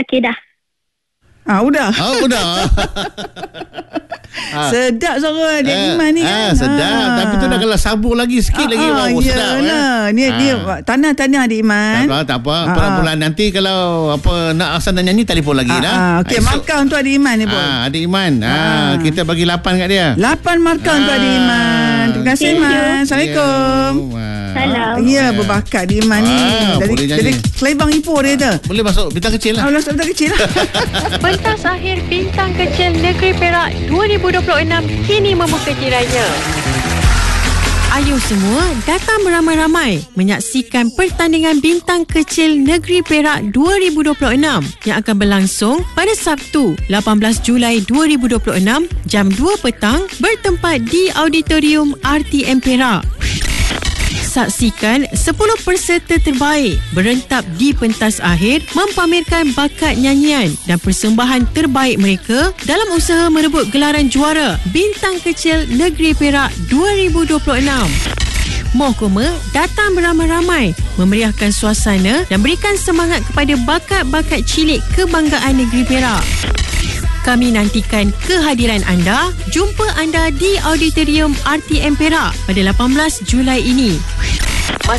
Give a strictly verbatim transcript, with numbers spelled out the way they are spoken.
Okey dah. Ah, udah. Oh, udah. Sedap suara Adik Ah, Iman ni ah, kan. sedap. Ah. Tapi tu dah kalau sambung lagi sikit lagi. Ah, Wow, sedap. yalah. Ni Ah. dia tanah-tanah Adik Iman. Tak apa, tak apa. Ah, Bulan nanti kalau apa nak asal nak nyanyi telefon lagi Ah, dah. ah, Okey, Esok. markah untuk Adik Iman ni, Boy. Ah, Adik Iman. Ah, Ah. kita bagi lapan kat dia. Lapan markah untuk Adik Iman. Terima kasih, Thank you. Iman. Assalamualaikum. Ya. Salam. Ya, berbakat Adik Iman ni. Ah, Dari, boleh nyanyi. dari Kelibang Ipoh dia tu. Boleh masuk bintang kecil lah. Ah, ulah sebab kecil lah. Pentas akhir Bintang Kecil Negeri Perak dua ribu dua puluh enam kini membuka tirainya. Ayo semua datang beramai-ramai menyaksikan pertandingan Bintang Kecil Negeri Perak dua ribu dua puluh enam yang akan berlangsung pada Sabtu lapan belas Julai dua ribu dua puluh enam jam dua petang bertempat di Auditorium R T M Perak. Saksikan sepuluh peserta terbaik berentap di pentas akhir mempamerkan bakat nyanyian dan persembahan terbaik mereka dalam usaha merebut gelaran juara Bintang Kecil Negeri Perak dua ribu dua puluh enam. Mohkoma datang beramai-ramai memeriahkan suasana dan berikan semangat kepada bakat-bakat cilik kebanggaan negeri Perak. Kami nantikan kehadiran anda. Jumpa anda di Auditorium R T M Perak pada lapan belas Julai ini.